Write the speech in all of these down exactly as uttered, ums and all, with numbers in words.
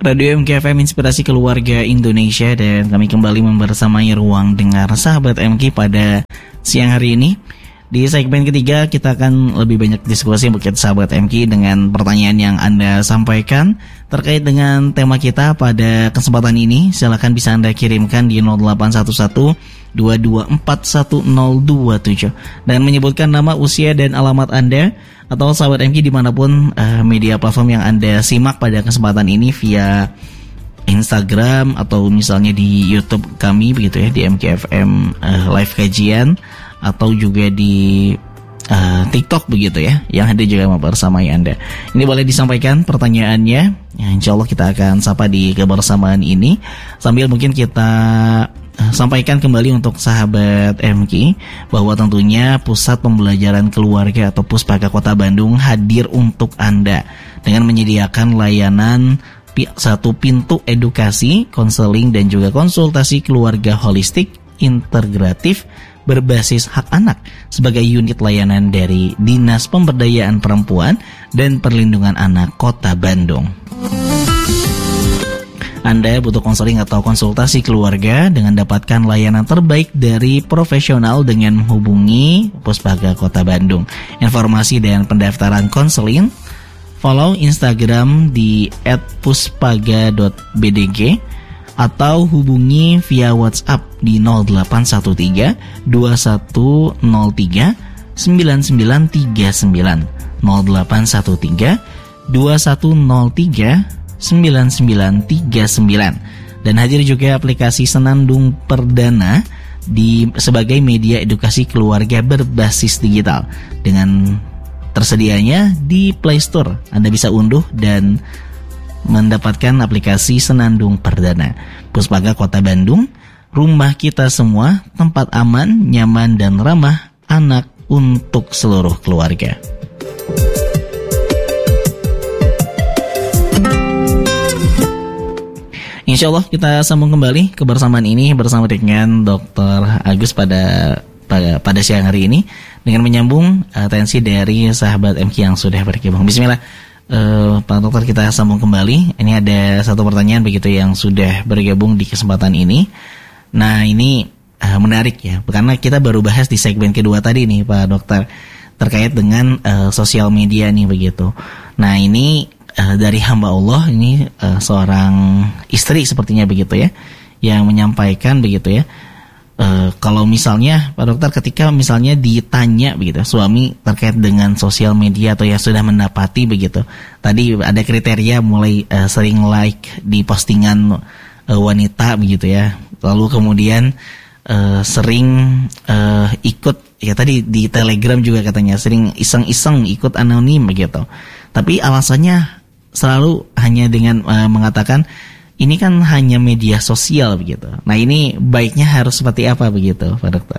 Radio M K F M Inspirasi Keluarga Indonesia, dan kami kembali membersamai ruang dengar sahabat M K pada siang hari ini. Di segmen ketiga kita akan lebih banyak diskusi untuk sahabat M K dengan pertanyaan yang Anda sampaikan terkait dengan tema kita pada kesempatan ini. Silakan bisa Anda kirimkan di nol delapan satu satu dua dua empat satu nol dua tujuh dan menyebutkan nama, usia, dan alamat Anda, atau sahabat M K dimanapun uh, media platform yang Anda simak pada kesempatan ini via Instagram atau misalnya di YouTube kami begitu ya, di M K F M uh, live kajian, atau juga di uh, TikTok begitu ya, yang ada juga membersamai Anda. Ini boleh disampaikan pertanyaannya, ya, insya Allah kita akan sapa di kebersamaan ini, sambil mungkin kita uh, sampaikan kembali untuk sahabat M K bahwa tentunya Pusat Pembelajaran Keluarga atau Puspaka Kota Bandung hadir untuk Anda dengan menyediakan layanan satu pintu edukasi, konseling, dan juga konsultasi keluarga holistik integratif berbasis hak anak sebagai unit layanan dari Dinas Pemberdayaan Perempuan dan Perlindungan Anak Kota Bandung. Anda butuh konseling atau konsultasi keluarga dengan dapatkan layanan terbaik dari profesional dengan menghubungi Puspaka Kota Bandung. Informasi dan pendaftaran konseling, follow Instagram di et puspaga dot b d g atau hubungi via WhatsApp di nol delapan satu tiga dua satu nol tiga sembilan sembilan tiga sembilan nol delapan satu tiga dua satu nol tiga sembilan sembilan tiga sembilan. Dan hadir juga aplikasi Senandung Perdana di sebagai media edukasi keluarga berbasis digital dengan tersedianya di Play Store. Anda bisa unduh dan mendapatkan aplikasi Senandung Perdana. Puspaka Kota Bandung, rumah kita semua, tempat aman, nyaman, dan ramah anak untuk seluruh keluarga. Insya Allah kita sambung kembali kebersamaan ini bersama dengan Dokter Agus pada pada, pada siang hari ini dengan menyambung atensi dari sahabat M K yang sudah bergabung. Bismillah. Uh, Pak Dokter, kita sambung kembali. Ini ada satu pertanyaan begitu yang sudah bergabung di kesempatan ini. Nah ini uh, menarik ya, karena kita baru bahas di segmen kedua tadi nih Pak Dokter, terkait dengan uh, sosial media nih begitu. Nah ini uh, dari hamba Allah ini uh, seorang istri sepertinya begitu ya, yang menyampaikan begitu ya. Uh, kalau misalnya Pak Dokter, ketika misalnya ditanya begitu suami terkait dengan sosial media atau yang sudah mendapati begitu, tadi ada kriteria mulai uh, sering like di postingan uh, wanita begitu ya, lalu kemudian uh, sering uh, ikut ya tadi di Telegram juga katanya sering iseng-iseng ikut anonim begitu, tapi alasannya selalu hanya dengan uh, mengatakan ini kan hanya media sosial begitu. Nah ini baiknya harus seperti apa begitu Pak Dokter?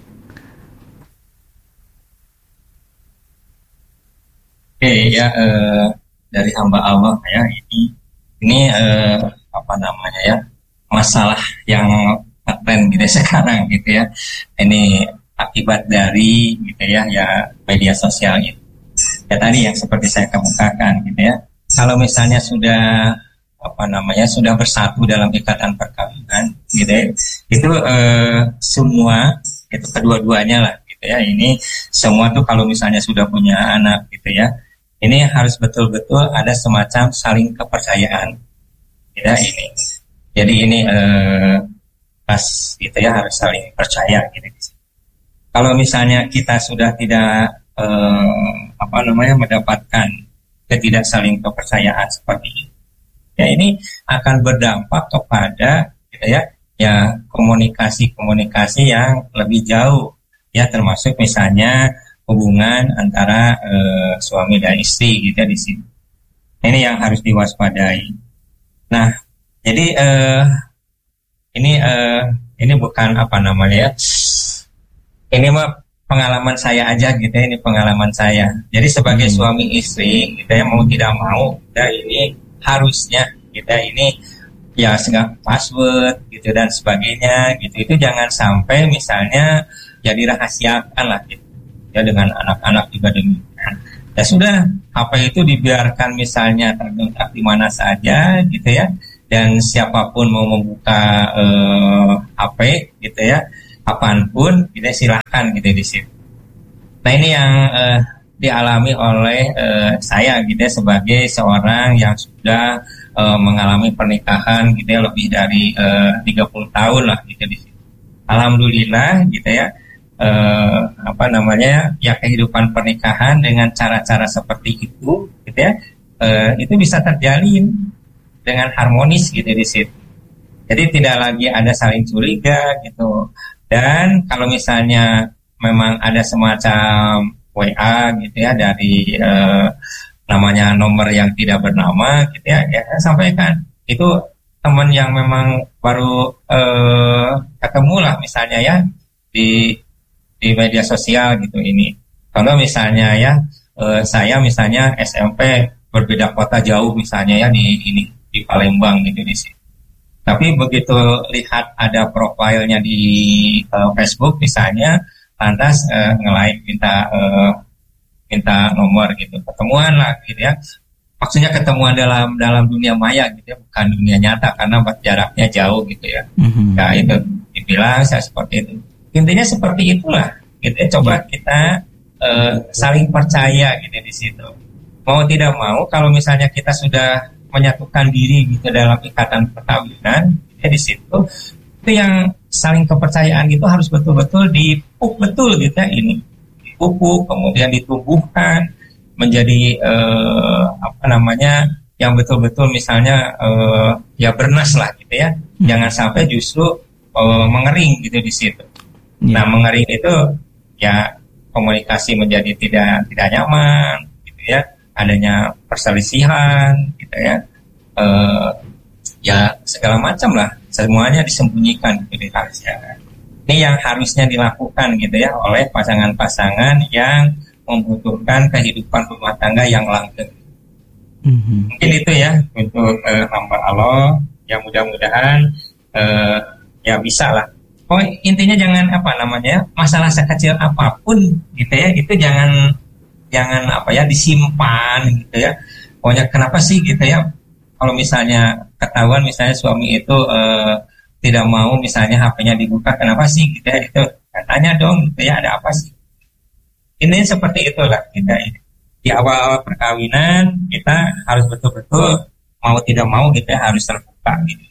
Oke ya, eh, dari hamba Allah ya, ini ini eh, apa namanya ya, masalah yang tren gitu ya sekarang gitu ya. Ini akibat dari gitu ya ya media sosial itu. Ya tadi yang seperti saya kemukakan gitu ya. Kalau misalnya sudah apa namanya sudah bersatu dalam ikatan perkawinan gitu ya, itu eh, semua itu kedua-duanya lah gitu ya, ini semua tuh kalau misalnya sudah punya anak gitu ya, ini harus betul-betul ada semacam saling kepercayaan gitu ya ini. Jadi ini eh, pas gitu ya, harus saling percaya gitu. Kalau misalnya kita sudah tidak eh, apa namanya mendapatkan ketidak saling kepercayaan seperti ini, ya ini akan berdampak kepada gitu ya, ya komunikasi-komunikasi yang lebih jauh ya, termasuk misalnya hubungan antara e, suami dan istri gitu ya di sini. Ini yang harus diwaspadai. Nah, jadi e, ini e, ini bukan apa namanya ya, ini mah pengalaman saya aja gitu ya, ini pengalaman saya. Jadi sebagai hmm. suami istri gitu ya, mau tidak mau ya ini harusnya kita ini ya segala password gitu dan sebagainya gitu, itu jangan sampai misalnya jadi rahasiakan lah gitu ya, dengan anak-anak juga demikian. Ya sudah, H P itu dibiarkan misalnya tergenggam di mana saja gitu ya, dan siapapun mau membuka eh, H P gitu ya, kapanpun gitu silahkan gitu di situ. Nah ini yang eh, dialami oleh eh, saya gitu ya, sebagai seorang yang sudah eh, mengalami pernikahan gitu ya lebih dari eh, tiga puluh tahun lah gitu di situ. Alhamdulillah gitu ya. Eh, apa namanya ya kehidupan pernikahan dengan cara-cara seperti itu gitu ya, eh, itu bisa terjalin dengan harmonis gitu di situ. Jadi tidak lagi ada saling curiga gitu. Dan kalau misalnya memang ada semacam W A gitu ya dari eh, namanya nomor yang tidak bernama gitu ya, ya saya sampaikan itu teman yang memang baru eh, ketemu lah misalnya ya di di media sosial gitu ini. Kalau misalnya ya eh, saya misalnya S M P berbeda kota jauh misalnya ya di ini di Palembang gitu di sini. Tapi begitu lihat ada profilnya di eh, Facebook misalnya, lantas eh, nge-like minta eh, minta nomor gitu, ketemuan lah gitu ya. Maksudnya ketemuan dalam dalam dunia maya gitu ya, bukan dunia nyata karena jaraknya jauh gitu ya. Mm-hmm. Nah itu dibilang saya seperti itu. Intinya seperti itulah, gitu ya. Coba kita uh, saling percaya gitu di situ. Mau tidak mau, kalau misalnya kita sudah menyatukan diri gitu dalam ikatan perkawinan, gitu ya, di situ itu yang saling kepercayaan gitu harus betul-betul dipupuk betul gitu ya ini, dipupuk kemudian ditumbuhkan menjadi uh, apa namanya yang betul-betul misalnya uh, ya bernas lah gitu ya. Hmm. Jangan sampai justru uh, mengering gitu di situ. Yeah. Nah mengering itu ya komunikasi menjadi tidak tidak nyaman gitu ya, adanya perselisihan gitu ya, e, ya segala macam lah, semuanya disembunyikan gitu di rahasia. Ini yang harusnya dilakukan gitu ya oleh pasangan-pasangan yang membutuhkan kehidupan rumah tangga yang langgeng. Mm-hmm. Mungkin itu ya untuk e, hamba Allah yang mudah-mudahan e, ya bisa lah. Oh, intinya jangan apa namanya masalah sekecil apapun gitu ya, itu jangan jangan apa ya disimpan gitu ya. Pokoknya kenapa sih gitu ya, kalau misalnya ketahuan misalnya suami itu eh, tidak mau misalnya H P-nya dibuka, kenapa sih gitu ya, itu tanya dong gitu ya, ada apa sih. Ini seperti itulah kita ini di awal-awal perkawinan kita harus betul-betul mau tidak mau gitu ya harus terbuka gitu.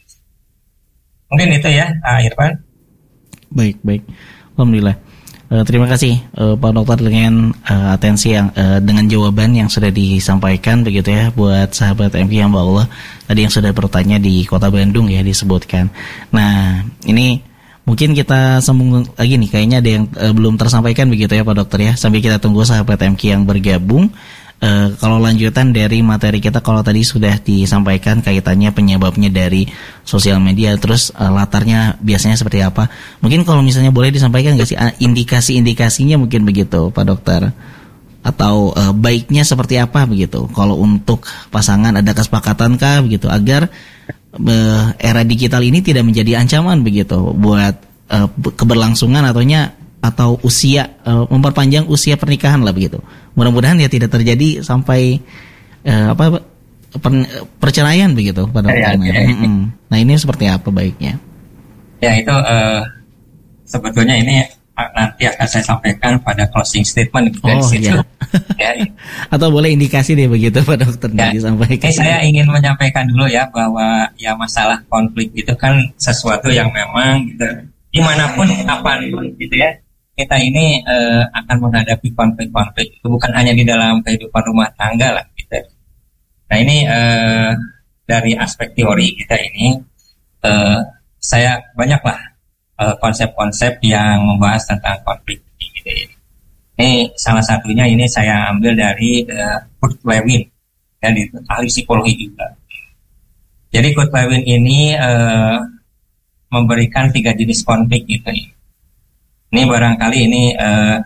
Mungkin itu ya Pak Irfan. Baik, baik. Alhamdulillah. Uh, terima kasih uh, Pak Dokter dengan uh, atensi yang uh, dengan jawaban yang sudah disampaikan begitu ya buat sahabat M K yang Allah tadi yang sudah bertanya di Kota Bandung ya disebutkan. Nah, ini mungkin kita sambung lagi nih, kayaknya ada yang uh, belum tersampaikan begitu ya Pak Dokter ya. Sambil kita tunggu sahabat M K yang bergabung. Uh, kalau lanjutan dari materi kita, kalau tadi sudah disampaikan kaitannya penyebabnya dari sosial media, terus uh, latarnya biasanya seperti apa, mungkin kalau misalnya boleh disampaikan nggak sih uh, indikasi-indikasinya mungkin begitu Pak Dokter, atau uh, baiknya seperti apa begitu kalau untuk pasangan, ada kesepakatan kah begitu agar uh, era digital ini tidak menjadi ancaman begitu buat uh, keberlangsungan ataunya atau usia uh, memperpanjang usia pernikahan lah begitu. Mudah-mudahan ya tidak terjadi sampai uh, apa per, perceraian begitu pada waktu itu. Nah ini seperti apa baiknya? Ya itu uh, sebetulnya ini nanti akan saya sampaikan pada closing statement dari oh, situ. Ya. Ya. Atau boleh indikasi deh begitu Pak Dokter ya, disampaikan. Ini saya ingin menyampaikan dulu ya bahwa ya masalah konflik itu kan sesuatu yang memang gitu, dimanapun kapanpun gitu ya. Kita ini uh, akan menghadapi konflik-konflik itu bukan hanya di dalam kehidupan rumah tangga lah gitu. Nah ini uh, dari aspek teori kita ini uh, saya banyaklah uh, konsep-konsep yang membahas tentang konflik gitu ya. Ini salah satunya ini saya ambil dari uh, Kurt Lewin dan ya, ahli psikologi juga. Jadi Kurt Lewin ini uh, memberikan tiga jenis konflik gitu ya. Ini barangkali ini uh,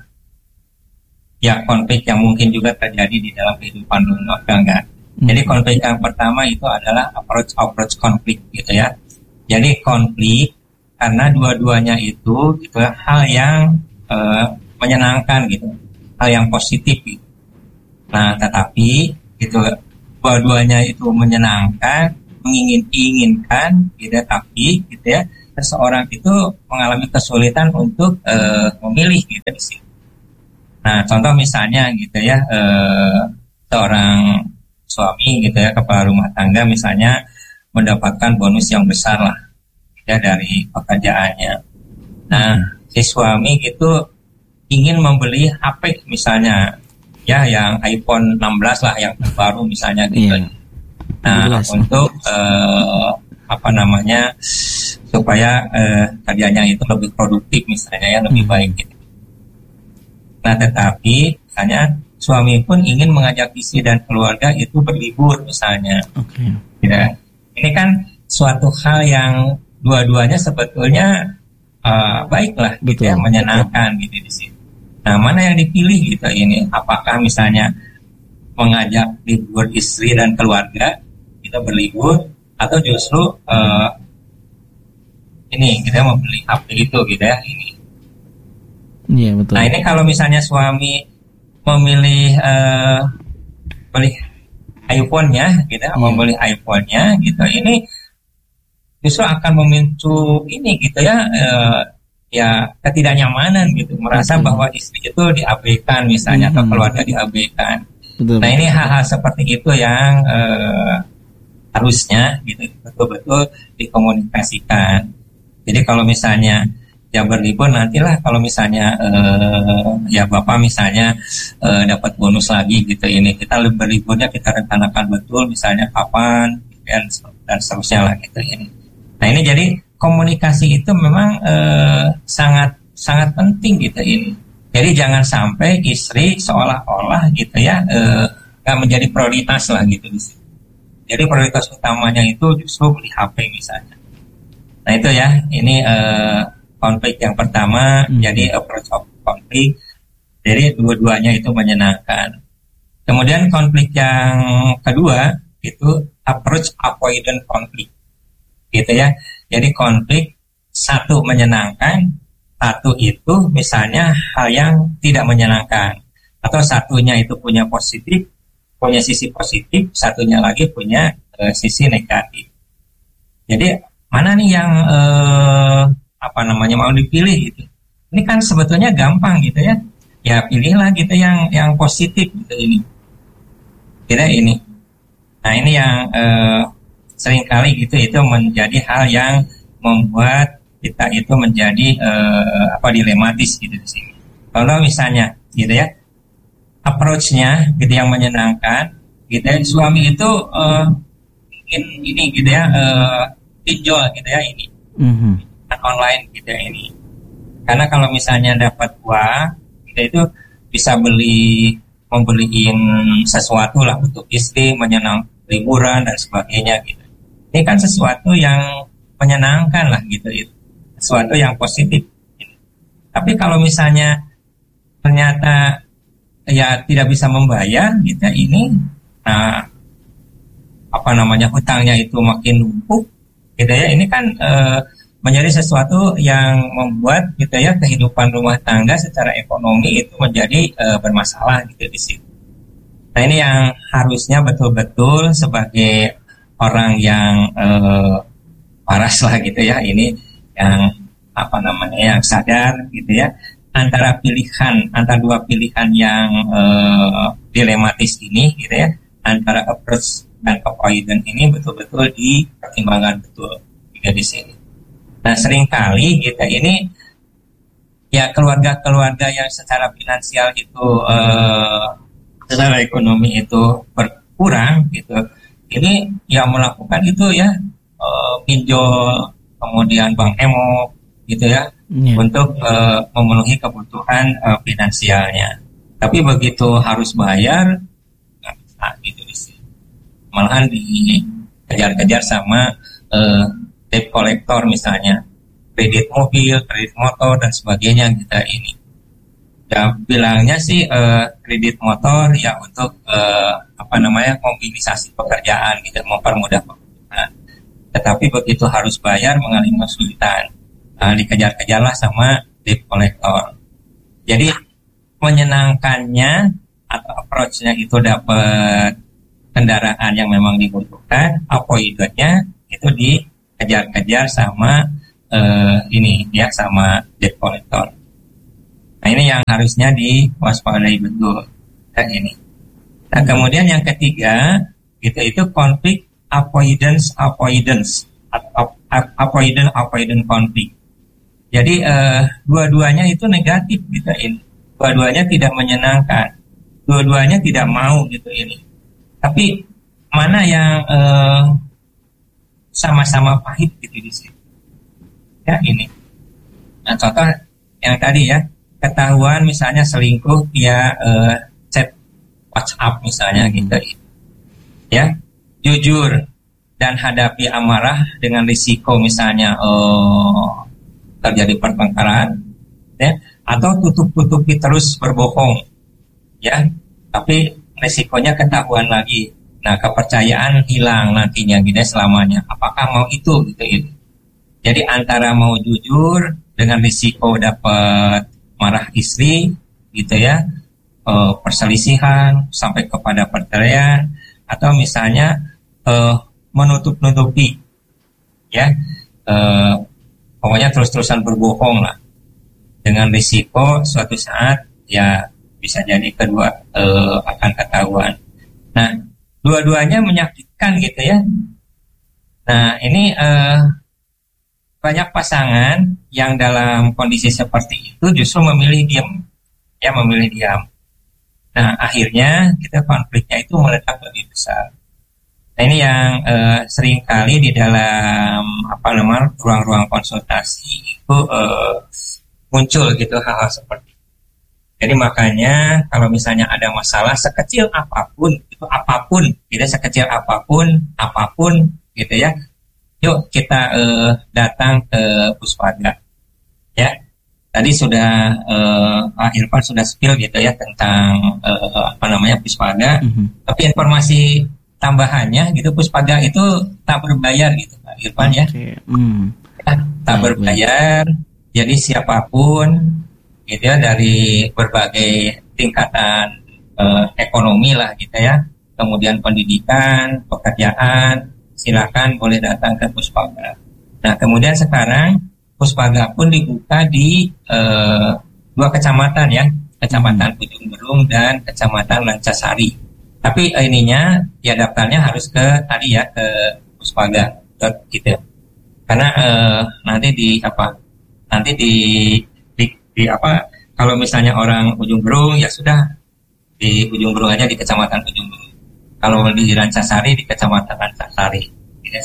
ya konflik yang mungkin juga terjadi di dalam kehidupan rumah tangga. Hmm. Jadi konflik yang pertama itu adalah approach approach konflik gitu ya. Jadi konflik karena dua-duanya itu gitu hal yang uh, menyenangkan gitu, hal yang positif gitu. Nah, tetapi gitu dua-duanya itu menyenangkan, mengingin-inginkan, gitu, tapi gitu ya, seseorang itu mengalami kesulitan untuk uh, memilih gitu di sini. Nah, contoh misalnya gitu ya, uh, seorang suami gitu ya, kepala rumah tangga misalnya mendapatkan bonus yang besar lah ya dari pekerjaannya. Nah, si suami gitu ingin membeli H P misalnya, ya yang iPhone enam belas lah yang terbaru misalnya gitu. Yeah. Nah, Jelas, untuk uh, apa namanya supaya uh, kerjanya itu lebih produktif misalnya ya, lebih hmm. baik gitu. Nah, tetapi misalnya suami pun ingin mengajak istri dan keluarga itu berlibur misalnya. Okay. Ya. Ini kan suatu hal yang dua-duanya sebetulnya uh, baiklah gitu ya, menyenangkan gitu di sini. Nah, mana yang dipilih gitu ini? Apakah misalnya mengajak libur istri dan keluarga kita berlibur, atau justru uh, ini kita membeli H P itu gitu ya ini? Iya betul. Nah, ini kalau misalnya suami memilih uh, beli iPhone-nya, gitu, yeah. membeli iPhone-nya, gitu, ini justru akan memicu ini gitu ya. Uh, ya ketidaknyamanan gitu, merasa betul. Bahwa istri itu diabaikan misalnya, hmm. atau keluarga diabaikan. Betul, nah, ini hal-hal seperti itu yang eh, harusnya gitu betul-betul dikomunikasikan. Jadi kalau misalnya ya berlibur, nantilah kalau misalnya eh, ya Bapak misalnya eh, dapat bonus lagi gitu, ini kita berliburnya kita rencanakan betul misalnya kapan dan, dan seterusnya lah gitu ini. Nah, ini jadi komunikasi itu memang eh, sangat sangat penting gitu ini. Jadi jangan sampai istri seolah-olah gitu ya eh, gak menjadi prioritas lah gitu di sini. Jadi prioritas utamanya itu justru beli H P misalnya. Nah, itu ya, ini eh, konflik yang pertama. Hmm. Jadi approach of konflik. Jadi dua-duanya itu menyenangkan. Kemudian konflik yang kedua itu approach avoidant konflik. Gitu ya. Jadi konflik satu menyenangkan, satu itu misalnya hal yang tidak menyenangkan, atau satunya itu punya positif, punya sisi positif, satunya lagi punya e, sisi negatif. Jadi mana nih yang e, apa namanya mau dipilih gitu? Ini kan sebetulnya gampang gitu ya. Ya pilihlah gitu yang yang positif gitu ini. Kira ini. Nah, ini yang e, seringkali gitu itu menjadi hal yang membuat kita itu menjadi uh, apa dilematis gitu di sini. Kalau misalnya gitu ya, approach-nya gitu yang menyenangkan, gitu ya, suami itu uh, ingin ini gitu ya, uh, pinjol gitu ya ini, mm-hmm. online gitu ya ini. Karena kalau misalnya dapat uang, kita itu bisa beli membeliin sesuatu lah untuk istri, menyenang liburan dan sebagainya gitu. Ini kan sesuatu yang menyenangkan lah gitu itu, sesuatu yang positif. Tapi kalau misalnya ternyata ya tidak bisa membayar gitu ini, nah apa namanya hutangnya itu makin numpuk gitu ya, ini kan e, menjadi sesuatu yang membuat gitu ya kehidupan rumah tangga secara ekonomi itu menjadi e, bermasalah gitu di situ. Nah, ini yang harusnya betul-betul sebagai orang yang eh, waras lah gitu ya, ini yang apa namanya yang sadar gitu ya, antara pilihan antara dua pilihan yang eh, dilematis ini gitu ya, antara approach dan avoidance ini betul-betul dipertimbangkan betul juga di sini. Nah, seringkali kita ini ya keluarga-keluarga yang secara finansial itu eh, secara ekonomi itu berkurang gitu, ini yang melakukan itu ya uh, pinjol, kemudian bank emo gitu ya, yeah. untuk uh, memenuhi kebutuhan uh, finansialnya. Tapi begitu harus bayar nggak bisa gitu sih. Malahan dikejar-kejar sama uh, debt collector misalnya, kredit mobil, kredit motor dan sebagainya kita ini. Ya bilangnya sih uh, kredit motor ya untuk uh, apa namanya mobilisasi pekerjaan gitu, mempermudah pekerjaan. Tetapi begitu harus bayar mengalami kesulitan, uh, dikejar-kejarlah sama debt collector. Jadi menyenangkannya atau approach-nya itu dapat kendaraan yang memang dibutuhkan, avoidernya itu dikejar-kejar sama uh, ini ya sama debt collector. Nah ini yang harusnya diwaspadai betul kan ini. Nah kemudian yang ketiga itu itu konflik avoidance avoidance avoidance avoidance konflik. Jadi uh, dua-duanya itu negatif gitu ini. Dua-duanya tidak menyenangkan. Dua-duanya tidak mau gitu ini. Tapi mana yang uh, sama-sama pahit gitu di sini? Ya ini. Nah contoh yang tadi ya, ketahuan misalnya selingkuh via uh, chat WhatsApp misalnya gitu. Ya, jujur dan hadapi amarah dengan risiko misalnya uh, terjadi pertengkaran, ya, atau tutup-tutupi terus berbohong, ya, tapi resikonya ketahuan lagi. Nah, kepercayaan hilang nantinya gitu selamanya. Apakah mau itu gitu itu? Jadi antara mau jujur dengan risiko dapat marah istri gitu ya, e, perselisihan sampai kepada perceraian, atau misalnya e, menutup-nutupi ya, e, pokoknya terus-terusan berbohong lah dengan risiko suatu saat ya bisa jadi kedua uh, akan ketahuan. Nah, dua-duanya menyakitkan gitu ya. Nah, ini uh, banyak pasangan yang dalam kondisi seperti itu justru memilih diam, ya memilih diam. Nah, akhirnya kita konfliknya itu meletak lebih besar. Nah, ini yang uh, sering kali di dalam apa namanya ruang-ruang konsultasi itu uh, muncul gitu hal-hal seperti. Jadi makanya kalau misalnya ada masalah sekecil apapun, itu apapun, tidak sekecil apapun, apapun gitu ya. Yuk kita uh, datang ke Puspaga. Ya. Tadi sudah uh, Pak Irfan sudah spill gitu ya tentang uh, apa namanya Puspaga. Mm-hmm. Tapi informasi tambahannya gitu, Puspaga itu tak berbayar gitu Pak Irfan ya. Okay. Mm. Ya, tak berbayar. Jadi siapapun gitu ya dari berbagai tingkatan eh, ekonomi lah gitu ya, kemudian pendidikan, pekerjaan, silakan boleh datang ke Puspaga. Nah kemudian sekarang Puspaga pun dibuka di eh, dua kecamatan ya, kecamatan Ujung Berung dan kecamatan Lancasari. Tapi eh, ininya ya daftarnya harus ke tadi ya ke Puspaga gitu, karena eh, nanti di apa nanti di di apa kalau misalnya orang Ujung Berung ya sudah di Ujung Berung aja di kecamatan Ujung Berung. Kalau di Rancasari di kecamatan Rancasari. Ya,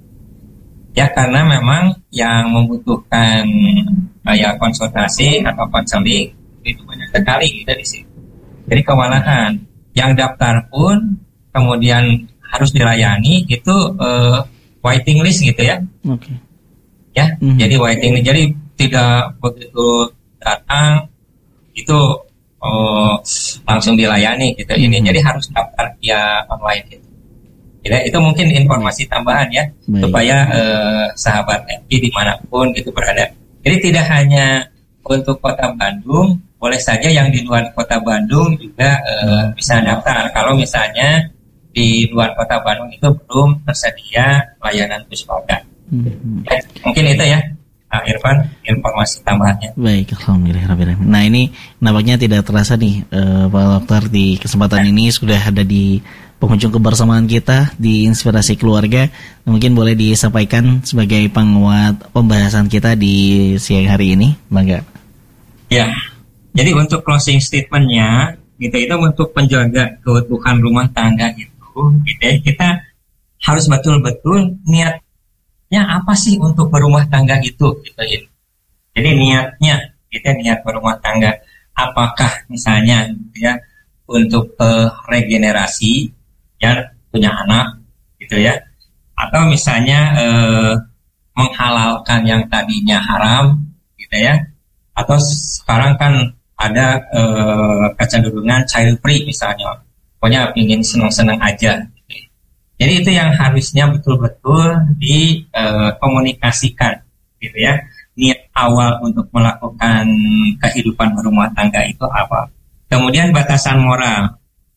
ya karena memang yang membutuhkan ya konsultasi atau konseling itu banyak sekali gitu di sini. Jadi kewalahan yang daftar pun kemudian harus dilayani itu uh, waiting list gitu ya. Oke. Okay. Ya, mm-hmm. Jadi waiting list jadi tidak begitu datang itu oh, langsung dilayani gitu hmm. ini jadi harus daftar via online gitu. Jadi itu mungkin informasi tambahan ya. Baik. Supaya eh, sahabat M P dimanapun gitu berada. Jadi tidak hanya untuk kota Bandung, boleh saja yang di luar kota Bandung juga eh, hmm. bisa daftar. Kalau misalnya di luar kota Bandung itu belum tersedia layanan Puspaga. Hmm. Ya, mungkin itu ya. Pak Irfan, informasi tambahannya. Baik, alhamdulillah. Nah ini nampaknya tidak terasa nih uh, Pak Dokter di kesempatan ini sudah ada di penghujung kebersamaan kita di Inspirasi Keluarga. Mungkin boleh disampaikan sebagai penguat pembahasan kita di siang hari ini, Bangga. Ya, jadi untuk closing statementnya, gitu itu untuk penjaga keutuhan rumah tangga itu, gitu ya, kita harus betul-betul niat. Ya apa sih untuk berumah tangga itu gitu ya. Jadi niatnya kita niat berumah tangga apakah misalnya gitu ya untuk uh, regenerasi ya punya anak gitu ya, atau misalnya uh, menghalalkan yang tadinya haram gitu ya, atau sekarang kan ada uh, kecenderungan child free misalnya, pokoknya ingin senang-senang aja. Jadi itu yang harusnya betul-betul dikomunikasikan, uh, gitu ya. Niat awal untuk melakukan kehidupan berumah tangga itu apa? Kemudian batasan moral,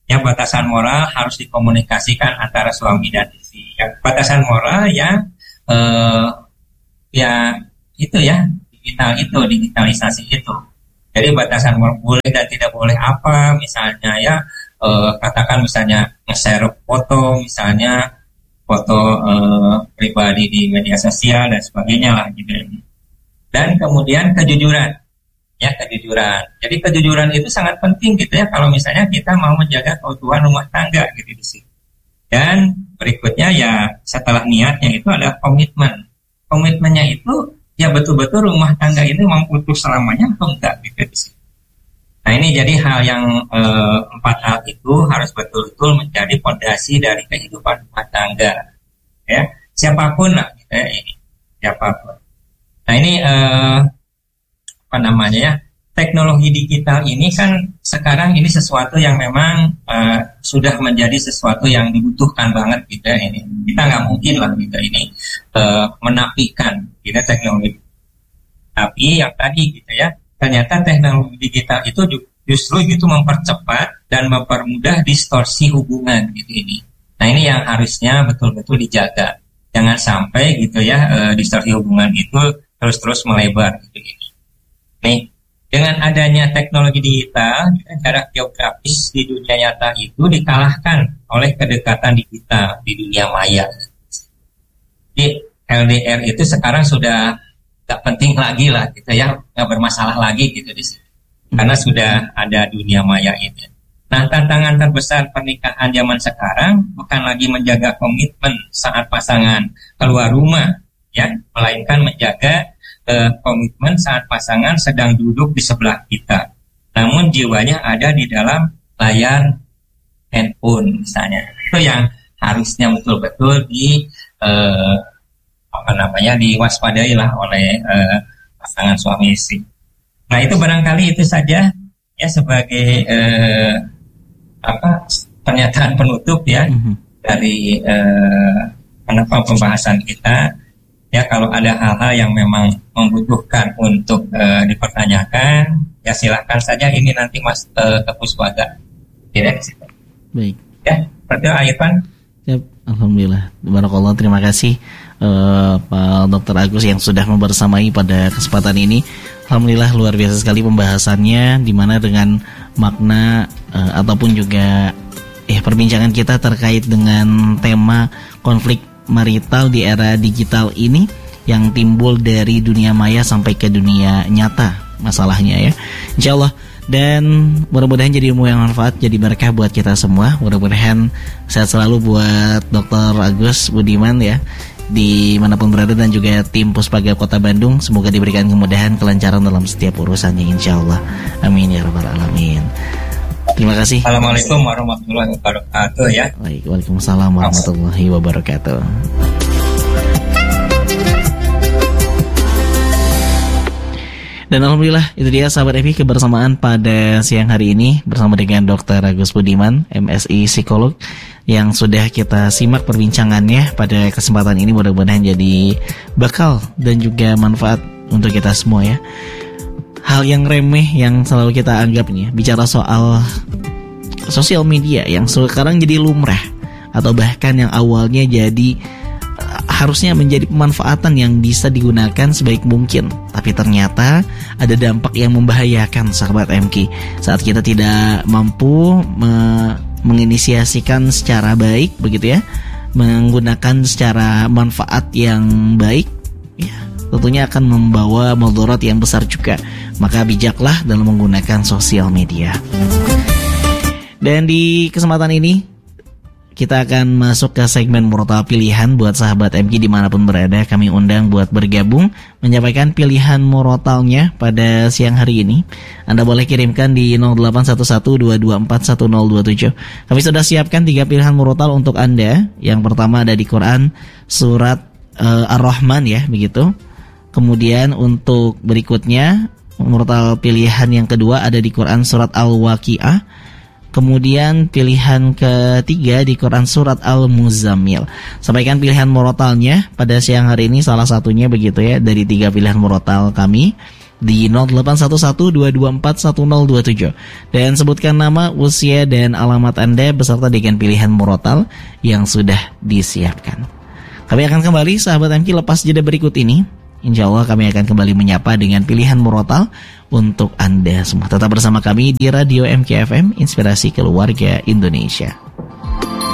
ya batasan moral harus dikomunikasikan antara suami dan istri. Ya, batasan moral yang eh, ya itu ya digital itu, digitalisasi itu. Jadi batasan moral boleh dan tidak boleh apa, misalnya ya eh, katakan misalnya nge-share foto, misalnya foto eh, pribadi di media sosial dan sebagainya lah gitu. Dan kemudian kejujuran, ya kejujuran. Jadi kejujuran itu sangat penting gitu ya kalau misalnya kita mau menjaga keutuhan rumah tangga gitu di sini. Dan berikutnya ya setelah niatnya itu ada komitmen. Komitmennya itu ya betul-betul rumah tangga ini mampu selamanya atau enggak gitu di sini. Nah ini jadi hal yang eh, empat hal itu harus betul-betul menjadi fondasi dari kehidupan rumah tangga. Ya siapapun lah gitu ya ini, siapapun. Nah ini eh, apa namanya ya, teknologi digital ini kan sekarang ini sesuatu yang memang uh, sudah menjadi sesuatu yang dibutuhkan banget gitu ya ini. Kita nggak mungkin lah gitu ini uh, menafikan gitu teknologi. Tapi yang tadi gitu ya, ternyata teknologi digital itu justru gitu mempercepat dan mempermudah distorsi hubungan gitu ini. Nah ini yang harusnya betul-betul dijaga. Jangan sampai gitu ya uh, distorsi hubungan itu terus-terus melebar gitu ini. Nih, dengan adanya teknologi digital, jarak geografis di dunia nyata itu dikalahkan oleh kedekatan digital di dunia maya. Jadi L D R itu sekarang sudah gak penting lagi lah, gitu ya, gak bermasalah lagi gitu di sini, karena sudah ada dunia maya itu. Nah, tantangan terbesar pernikahan zaman sekarang bukan lagi menjaga komitmen saat pasangan keluar rumah, ya, melainkan menjaga komitmen saat pasangan sedang duduk di sebelah kita, namun jiwanya ada di dalam layar handphone misalnya. Itu yang harusnya betul-betul di eh, apa namanya diwaspadai lah oleh eh, pasangan suami istri. Nah itu barangkali itu saja ya sebagai eh, apa pernyataan penutup ya mm-hmm. dari eh, kenapa pembahasan kita. Ya kalau ada hal-hal yang memang membutuhkan untuk uh, dipertanyakan, ya silahkan saja ini nanti Mas uh, ke Puspaga. Tidak di situ. Baik. Ya, seperti Irfan. Ya, alhamdulillah. Barakallah, terima kasih uh, Pak Dokter Agus yang sudah membersamai pada kesempatan ini. Alhamdulillah luar biasa sekali pembahasannya, di mana dengan makna uh, ataupun juga eh perbincangan kita terkait dengan tema konflik marital di era digital ini yang timbul dari dunia maya sampai ke dunia nyata masalahnya ya, insyaallah. Dan mudah-mudahan jadi ilmu yang manfaat, jadi berkah buat kita semua. Mudah-mudahan sehat selalu buat Dokter Agus Budiman ya, dimanapun berada, dan juga tim Puspaga Kota Bandung. Semoga diberikan kemudahan, kelancaran dalam setiap urusannya, insyaallah. Amin ya rabbal alamin. Terima kasih. Assalamualaikum warahmatullahi wabarakatuh ya. Baik, waalaikumsalam warahmatullahi wabarakatuh. Dan alhamdulillah itu dia sahabat Evi kebersamaan pada siang hari ini bersama dengan Dokter Agus Budiman, M Si psikolog, yang sudah kita simak perbincangannya pada kesempatan ini. Mudah-mudahan jadi bakal dan juga manfaat untuk kita semua ya. Hal yang remeh yang selalu kita anggap nih, bicara soal sosial media yang sekarang jadi lumrah, atau bahkan yang awalnya jadi uh, harusnya menjadi pemanfaatan yang bisa digunakan sebaik mungkin, tapi ternyata ada dampak yang membahayakan sahabat M K saat kita tidak mampu me- menginisiasikan secara baik begitu ya, menggunakan secara manfaat yang baik ya, tentunya akan membawa mudarat yang besar juga. Maka bijaklah dalam menggunakan sosial media. Dan di kesempatan ini kita akan masuk ke segmen murotal pilihan. Buat sahabat M K dimanapun berada, kami undang buat bergabung menyampaikan pilihan murotalnya pada siang hari ini. Anda boleh kirimkan di nol delapan satu satu dua dua empat satu nol dua tujuh. Kami sudah siapkan tiga pilihan murotal untuk Anda. Yang pertama ada di Quran surat uh, Ar-Rahman ya, begitu. Kemudian untuk berikutnya murotal pilihan yang kedua ada di Quran surat Al-Waqi'ah. Kemudian pilihan ketiga di Quran surat Al-Muzammil. Sampaikan pilihan murotalnya pada siang hari ini, salah satunya begitu ya dari tiga pilihan murotal kami. di nol delapan satu satu dua dua empat satu nol dua tujuh dan sebutkan nama, usia, dan alamat Anda beserta dengan pilihan murotal yang sudah disiapkan. Kami akan kembali sahabat M K lepas jeda berikut ini. Insya Allah kami akan kembali menyapa dengan pilihan murotal untuk Anda semua. Tetap bersama kami di Radio M K F M, Inspirasi Keluarga Indonesia.